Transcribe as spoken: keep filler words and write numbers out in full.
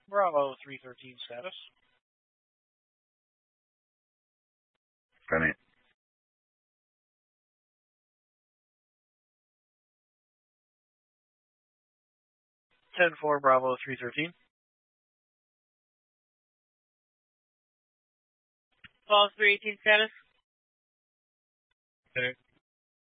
Bravo three thirteen status. Penny. ten four Bravo three thirteen. Falls three eighteen status. Okay.